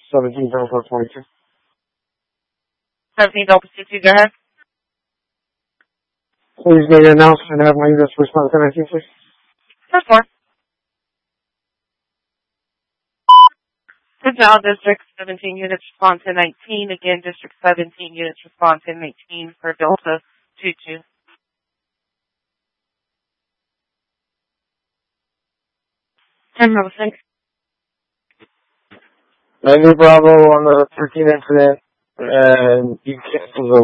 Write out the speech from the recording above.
17 Delta 22. 17 Delta 22, go ahead. Please make an announcement and have my units respond to 19, please. First floor. Now District 17 units respond to 19. Again, District 17 units respond to 19 for Delta 22. 10 Bravo 6. 90 Bravo on the 13 incident, and you canceled the